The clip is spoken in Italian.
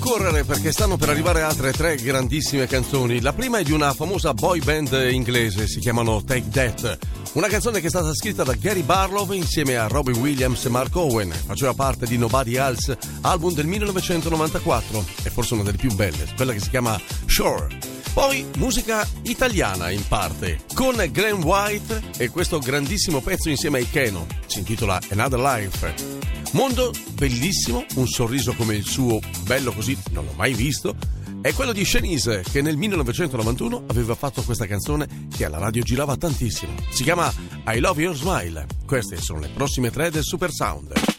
correre perché stanno per arrivare altre 3 grandissime canzoni. La prima è di una famosa boy band inglese, si chiamano Take That. Una canzone che è stata scritta da Gary Barlow insieme a Robbie Williams e Mark Owen. Faceva parte di Nobody Else, album del 1994. È forse una delle più belle, quella che si chiama Shore. Poi musica italiana in parte, con Glenn White e questo grandissimo pezzo insieme ai Keno. Si intitola Another Life. Mondo bellissimo, un sorriso come il suo, bello così, non l'ho mai visto. È quello di Shanice, che nel 1991 aveva fatto questa canzone che alla radio girava tantissimo. Si chiama I Love Your Smile. Queste sono le prossime 3 del Super Sound.